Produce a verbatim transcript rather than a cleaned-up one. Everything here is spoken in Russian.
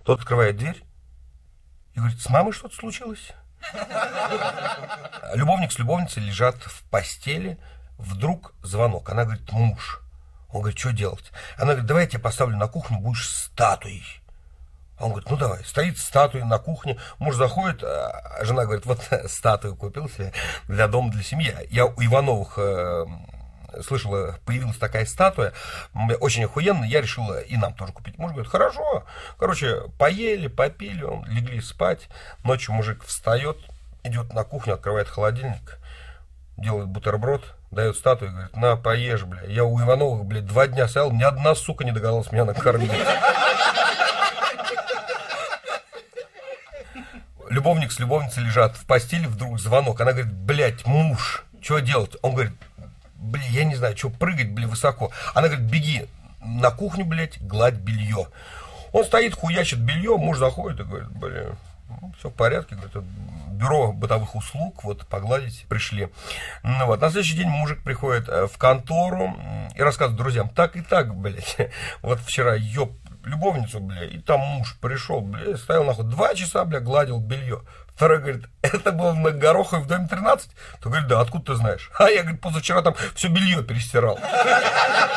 Тот открывает дверь и говорит: с мамой что-то случилось? Любовник с любовницей лежат в постели, вдруг звонок. Она говорит: муж. Он говорит: что делать? Она говорит: давай я тебя поставлю на кухню, будешь статуей. Он говорит: ну давай. Стоит статуя на кухне, муж заходит, а жена говорит: вот статую купил себе для дома, для семьи. Я у Ивановых э, слышала, появилась такая статуя, очень охуенная, я решила и нам тоже купить. Муж говорит: хорошо. Короче, поели, попили, он, легли спать. Ночью мужик встает, идет на кухню, открывает холодильник, делает бутерброд, дает статую и говорит: на, поешь, бля. Я у Ивановых, блядь, два дня стоял, ни одна сука не догадалась меня накормить. Любовник с любовницей лежат в постели, вдруг звонок. Она говорит: блядь, муж, что делать? Он говорит: блядь, я не знаю, что прыгать, блядь, высоко. Она говорит: беги на кухню, блядь, гладь белье. Он стоит, хуячит белье, муж заходит и говорит: блядь, все в порядке, говорит, бюро бытовых услуг, вот, погладить пришли. Ну, вот. На следующий день мужик приходит в контору и рассказывает друзьям: так и так, блядь, вот вчера ёб любовницу, бля, и там муж пришел, бля, стоял нахуй два часа, бля, гладил белье. Второй говорит: это было на Гороховой в доме тринадцать? То говорит: да, откуда ты знаешь? А я, говорит, позавчера там все белье перестирал.